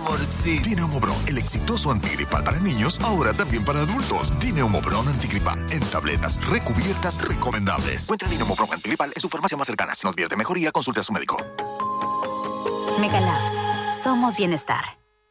amorcito. Dineumobron, el exitoso antigripal para niños, ahora también para adultos. Dineumobron antigripal, en tabletas recubiertas recomendables. Encuentra Dineumobron antigripal en su farmacia más cercana. Si no advierte mejoría, consulte a su médico. Mega Labs. Somos bienestar.